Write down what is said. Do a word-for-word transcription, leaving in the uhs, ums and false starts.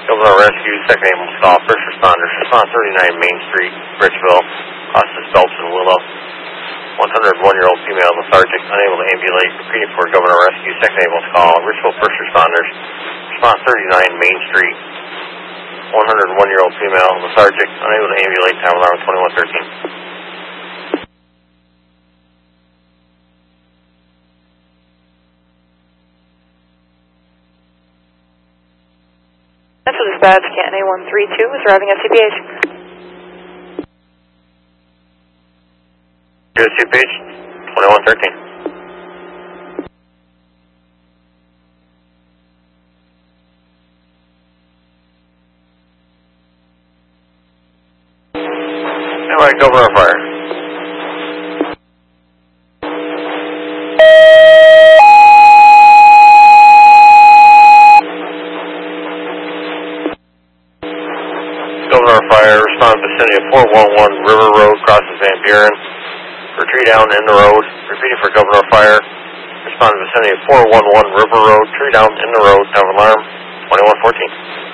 Governor Rescue, second ambulance call, first responders, response thirty-nine Main Street, Bridgeville, Costas, Phelps, and Willow. one hundred one year old female lethargic, unable to ambulate, repeating for Governor Rescue, second ambulance call, Richville first responders, response thirty-nine Main Street, one hundred one year old female lethargic, unable to ambulate, time alarm twenty-one thirteen. This is Dispatch, Canton A one three two is arriving at C P H. Good C P H, twenty-one thirteen. Alright, Governor Fire. Governor Fire, respond vicinity of four one one River Road, crosses Van Buren. For tree down in the road, repeating for Governor Fire, respond vicinity of four one one River Road, tree down in the road, time alarm twenty-one fourteen.